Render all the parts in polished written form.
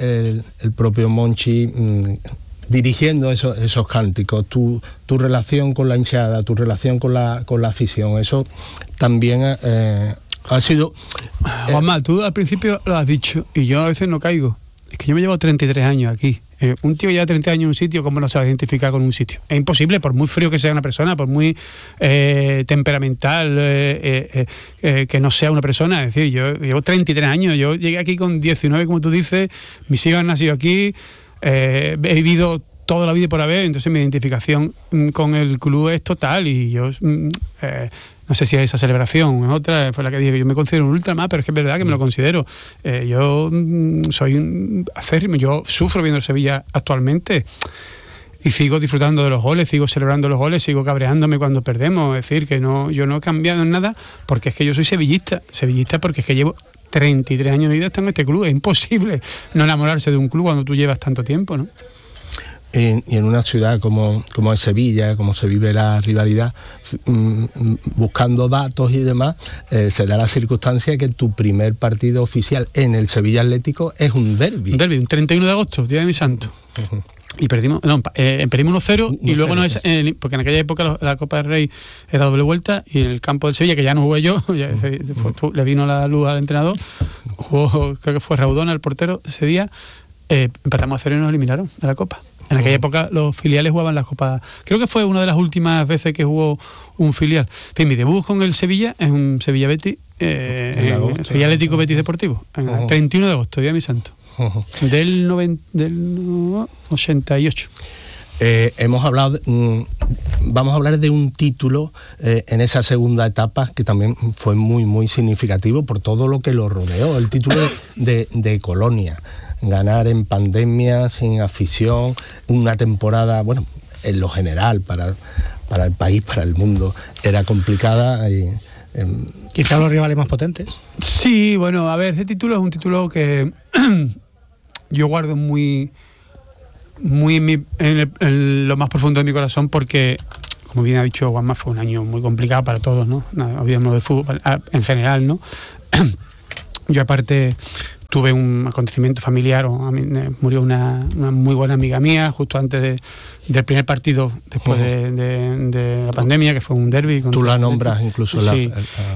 el propio Monchi dirigiendo esos cánticos, tu relación con la hinchada, tu relación con la afición, eso también ha sido... Juanma, tú al principio lo has dicho y yo a veces no caigo. Es que yo me llevo 33 años aquí. Un tío lleva 30 años en un sitio, ¿cómo no se va a identificar con un sitio? Es imposible, por muy frío que sea una persona, por muy temperamental que no sea una persona. Es decir, yo llevo 33 años, yo llegué aquí con 19, como tú dices, mis hijos han nacido aquí, he vivido toda la vida por haber, entonces mi identificación con el club es total y yo... no sé si es esa celebración, es otra, fue la que dije, yo me considero un ultramar, pero es que es verdad que me lo considero. Yo soy un acérrimo, yo sufro viendo el Sevilla actualmente y sigo disfrutando de los goles, sigo celebrando los goles, sigo cabreándome cuando perdemos. Es decir, que yo no he cambiado en nada porque es que yo soy sevillista porque es que llevo 33 años de vida en este club. Es imposible no enamorarse de un club cuando tú llevas tanto tiempo, ¿no? Y en una ciudad como es Sevilla, como se vive la rivalidad, buscando datos y demás, se da la circunstancia que tu primer partido oficial en el Sevilla Atlético es un derbi. Un derbi, un 31 de agosto, día de mi santo. Uh-huh. Y perdimos 1-0 y luego porque en aquella época la Copa del Rey era doble vuelta y en el campo del Sevilla, que ya no jugué yo, le vino la luz al entrenador, jugó, creo que fue Raudona el portero ese día, empatamos a 0 y nos eliminaron de la Copa. En aquella época los filiales jugaban las copas. Creo que fue una de las últimas veces que jugó un filial. En fin, mi debut con el Sevilla es un Sevilla Betis, Sevilla Atlético Betis Deportivo, en el 31 de agosto, día de mi santo, del 88. Vamos a hablar de un título en esa segunda etapa que también fue muy, muy significativo por todo lo que lo rodeó. El título de Colonia. Ganar en pandemia, sin afición, una temporada, bueno, en lo general, para el país, para el mundo, era complicada. Quizá los rivales más potentes. Sí, bueno, a ver, este título es un título que yo guardo muy en lo más profundo de mi corazón porque, como bien ha dicho Juanma, fue un año muy complicado para todos, ¿no? Hablamos del fútbol en general, ¿no? Yo aparte... tuve un acontecimiento familiar, murió una muy buena amiga mía justo antes del primer partido después de la pandemia, que fue un derbi. Tú la nombras incluso. Sí.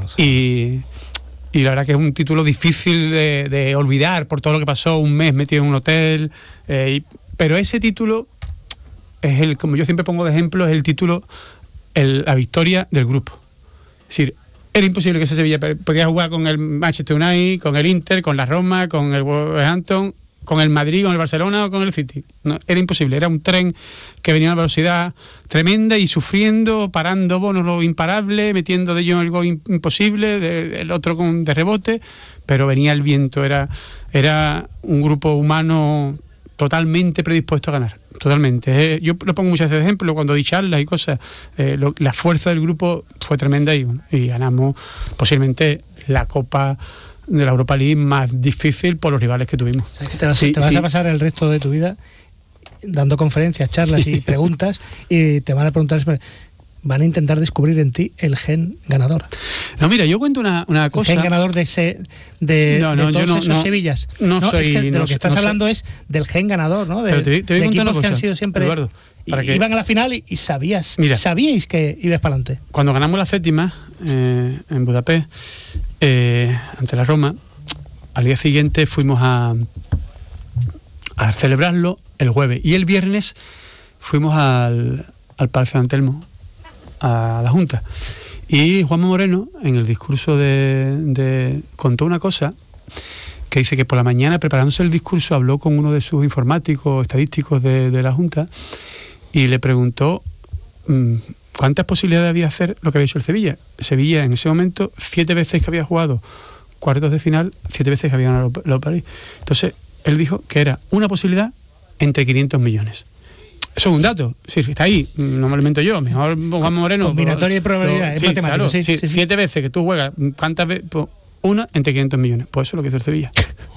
Y la verdad que es un título difícil de olvidar por todo lo que pasó, un mes metido en un hotel, pero ese título es como yo siempre pongo de ejemplo, es el título, la victoria del grupo. Es decir, era imposible que ese Sevilla podía jugar con el Manchester United, con el Inter, con la Roma, con el Wolverhampton, con el Madrid, con el Barcelona o con el City. No, era imposible, era un tren que venía a una velocidad tremenda y sufriendo, parando bonos lo imparable, metiendo de ellos el gol imposible, el otro de rebote, pero venía el viento, era un grupo humano totalmente predispuesto a ganar. Totalmente. Yo lo pongo muchas veces de ejemplo, cuando di charlas y cosas, la fuerza del grupo fue tremenda y ganamos posiblemente la Copa de la Europa League más difícil por los rivales que tuvimos. Te vas a pasar el resto de tu vida dando conferencias, charlas y preguntas y te van a preguntar, van a intentar descubrir en ti el gen ganador. No, mira, yo cuento una cosa. El gen ganador de todos esos Sevillas. No soy. Es que de lo que estás hablando es del gen ganador, ¿no? Pero te voy a contar una cosa, que han sido siempre. Eduardo, iban a la final y sabíais que ibas para adelante. Cuando ganamos la séptima en Budapest, ante la Roma, al día siguiente fuimos a celebrarlo el jueves. Y el viernes fuimos al Palacio de Antelmo, a la Junta, y Juanma Moreno en el discurso contó una cosa que dice que por la mañana, preparándose el discurso, habló con uno de sus informáticos estadísticos de la Junta y le preguntó cuántas posibilidades había de hacer lo que había hecho el Sevilla. Sevilla en ese momento 7 veces que había jugado cuartos de final, 7 veces que había ganado la París. Entonces él dijo que era una posibilidad entre 500 millones. Eso es un dato, sí, está ahí, no me lo invento yo, mejor Juanma Moreno. Combinatoria de probabilidad, es matemático. Claro, sí. 7 veces que tú juegas, ¿cuántas veces? Pues una entre 500 millones, pues eso es lo que hizo el Sevilla.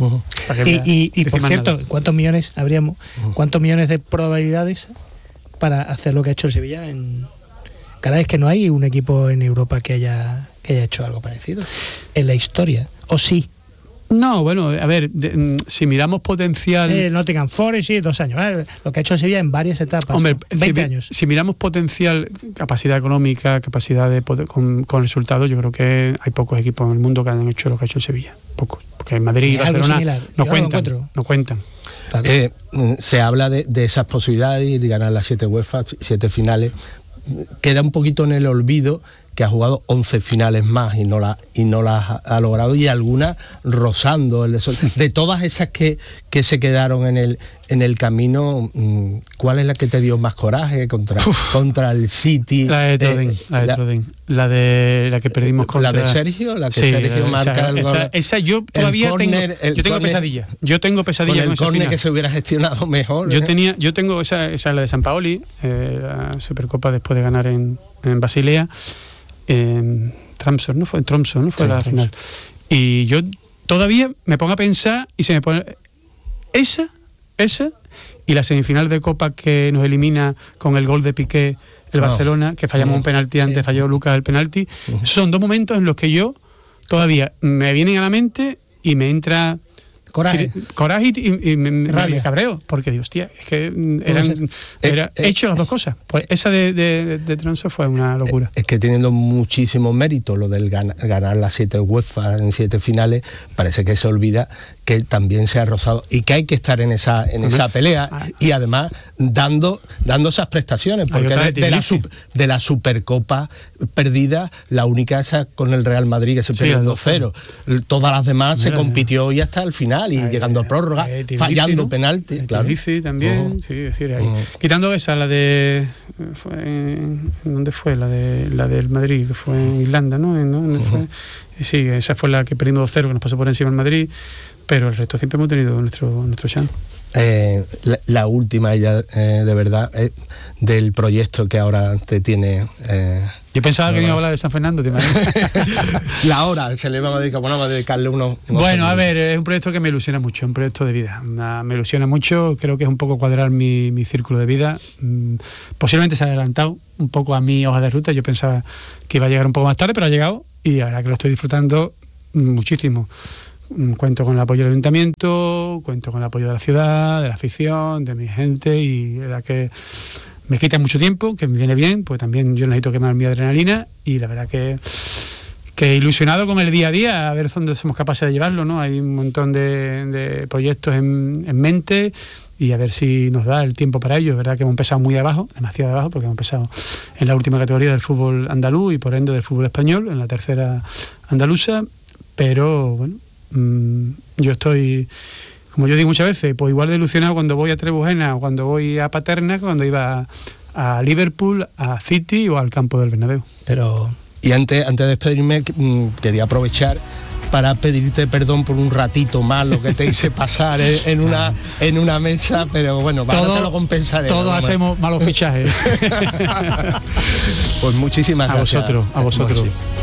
Y por cierto, nada. ¿Cuántos millones habríamos? ¿Cuántos millones de probabilidades para hacer lo que ha hecho el Sevilla? Cada vez que no hay un equipo en Europa que haya hecho algo parecido en la historia, o sí. No, bueno, a ver, si miramos potencial... Nottingham Forest, sí, 2 años. Lo que ha hecho Sevilla en varias etapas. Hombre, 20 años. Si miramos potencial, capacidad económica, capacidad de poder, con resultados, yo creo que hay pocos equipos en el mundo que han hecho lo que ha hecho el Sevilla. Pocos. Porque en Madrid y Barcelona no cuentan. Claro. Se habla de esas posibilidades de ganar las 7 UEFA, 7 finales. Queda un poquito en el olvido que ha jugado 11 finales más y no las ha logrado, y algunas rozando el sol. De todas esas que se quedaron en el camino, ¿cuál es la que te dio más coraje contra el City? La de Trodin, la que perdimos contra... ¿La de Sergio? La que Sergio marca el gol. Esa yo todavía tengo pesadilla. Yo tengo pesadilla con el córner que se hubiera gestionado mejor. Yo tengo esa la de Sampaoli, la Supercopa después de ganar en Basilea. Tromsø, ¿no fue la final? Y yo todavía me pongo a pensar y se me pone esa y la semifinal de Copa que nos elimina con el gol de Piqué el Barcelona, que fallamos un penalti antes, falló Lucas el penalti. Esos son 2 momentos en los que yo todavía me vienen a la mente y me entra coraje y me cabreo, porque digo, hostia, es que era hecho las 2 cosas. Pues esa de Tromsø fue una locura. Es que teniendo muchísimo mérito lo del ganar las 7 UEFA en 7 finales, parece que se olvida que también se ha rozado y que hay que estar en esa pelea, y además dando esas prestaciones, porque de la Supercopa perdida, la única esa con el Real Madrid que se perdió 2-0. Todas las demás se compitió y hasta el final, y llegando a prórroga, fallando penalti. Claro. También, sí, es decir, ahí. Quitando esa, la de... ¿Dónde fue? La del Madrid, que fue en Irlanda, ¿no? ¿Dónde fue? Sí, esa fue la que perdimos 2-0, que nos pasó por encima el Madrid, pero el resto siempre hemos tenido nuestro chance. La última ya, de verdad, del proyecto que ahora te tiene... Yo pensaba que iba a hablar de San Fernando, ¿te imaginas? La hora, se le vamos a dedicarle unos bueno, a ver, es un proyecto que me ilusiona mucho, un proyecto de vida. Me ilusiona mucho, creo que es un poco cuadrar mi círculo de vida. Posiblemente se ha adelantado un poco a mi hoja de ruta, yo pensaba que iba a llegar un poco más tarde, pero ha llegado, y la verdad que lo estoy disfrutando muchísimo. Cuento con el apoyo del ayuntamiento, cuento con el apoyo de la ciudad, de la afición, de mi gente, y la verdad que me quita mucho tiempo, que me viene bien, pues también yo necesito quemar mi adrenalina, y la verdad que ilusionado con el día a día, a ver dónde somos capaces de llevarlo, ¿no? Hay un montón de proyectos en mente, y a ver si nos da el tiempo para ello. Es verdad que hemos empezado muy abajo, demasiado abajo, porque hemos empezado en la última categoría del fútbol andaluz y por ende del fútbol español, en la tercera andaluza, pero bueno, yo estoy, como yo digo muchas veces, pues igual de ilusionado cuando voy a Trebujena o cuando voy a Paterna, cuando iba a Liverpool, a City o al campo del Bernabéu. Y antes de despedirme, quería aprovechar para pedirte perdón por un ratito más lo que te hice pasar en una mesa, pero bueno, ahora te lo compensaré. Todos hacemos malos fichajes. Pues muchísimas gracias. A vosotros.